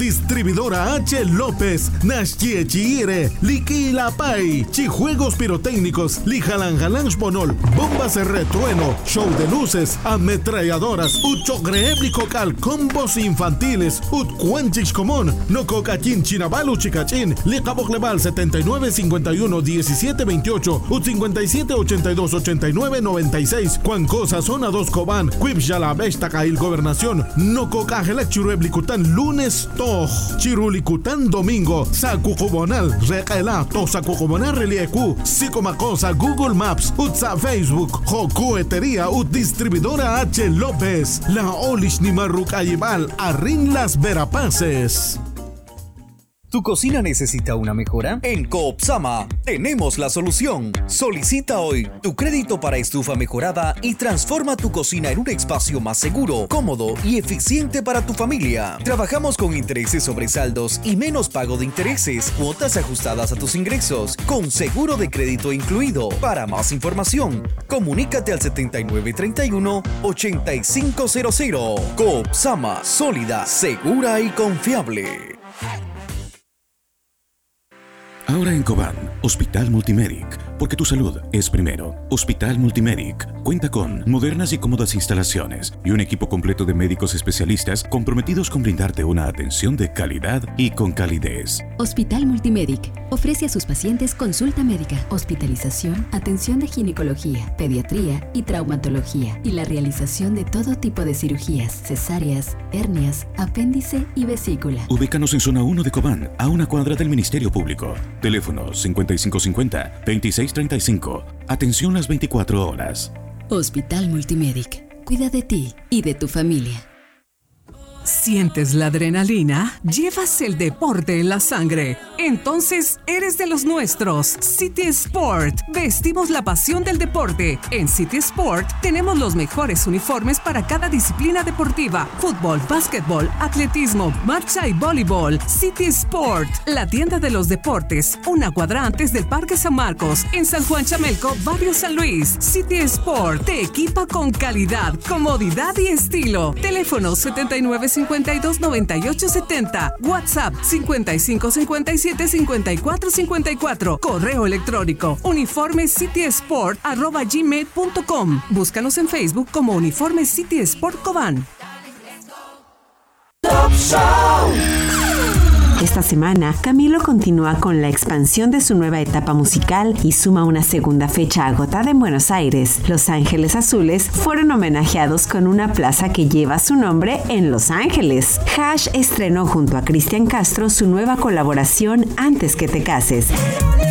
Distribuidora H. López, Nashchiechire, Liquila Pai, Chijuegos Pirotécnicos, Lijalanjalanch Bonol, Bombas Retrueno, Show de Luces, Ametralladoras, Uchogreéblico Cal, Combos Infantiles, Utcuanchix Común, Nococachín, Chinabalu Chicachín, Licaboglebal 79 51 17 28, Ut 57 82 89 96, Cuancosa Zona 2 Cobán, Quipshala Besta Cail Gobernación, Nococajelec Chirueblicután lunes Toj, Chirulicután domingo, Sacucubonal, Recaela, Tosacucubonal Reliecu, Sicomacosa, Google Maps, Utsa Facebook, Jocuetería, Ut Distribuidora H. López, La Olish Nimarruc Ayibal, Arrin Las Verapaces. ¿Tu cocina necesita una mejora? En Coopsama tenemos la solución. Solicita hoy tu crédito para estufa mejorada y transforma tu cocina en un espacio más seguro, cómodo y eficiente para tu familia. Trabajamos con intereses sobre saldos y menos pago de intereses, cuotas ajustadas a tus ingresos, con seguro de crédito incluido. Para más información, comunícate al 7931-8500. Coopsama, sólida, segura y confiable. Ahora en Cobán, Hospital Multimedic, porque tu salud es primero. Hospital Multimedic cuenta con modernas y cómodas instalaciones y un equipo completo de médicos especialistas comprometidos con brindarte una atención de calidad y con calidez. Hospital Multimedic ofrece a sus pacientes consulta médica, hospitalización, atención de ginecología, pediatría y traumatología y la realización de todo tipo de cirugías, cesáreas, hernias, apéndice y vesícula. Ubícanos en zona 1 de Cobán, a una cuadra del Ministerio Público. Teléfono 5550-2635. Atención las 24 horas. Hospital Multimedic. Cuida de ti y de tu familia. ¿Sientes la adrenalina? ¿Llevas el deporte en la sangre? Entonces eres de los nuestros. City Sport. Vestimos la pasión del deporte. En City Sport tenemos los mejores uniformes para cada disciplina deportiva. Fútbol, básquetbol, atletismo, marcha y voleibol. City Sport, la tienda de los deportes. Una cuadra antes del Parque San Marcos. En San Juan Chamelco, Barrio San Luis. City Sport te equipa con calidad, comodidad y estilo. Teléfono 7952-9870. WhatsApp 5557-5454. Correo electrónico uniformecitysport@gmail.com. Búscanos en Facebook como Uniforme City Sport Cobán. Top Show. Esta semana, Camilo continúa con la expansión de su nueva etapa musical y suma una segunda fecha agotada en Buenos Aires. Los Ángeles Azules fueron homenajeados con una plaza que lleva su nombre en Los Ángeles. Hash estrenó junto a Cristian Castro su nueva colaboración Antes que te cases.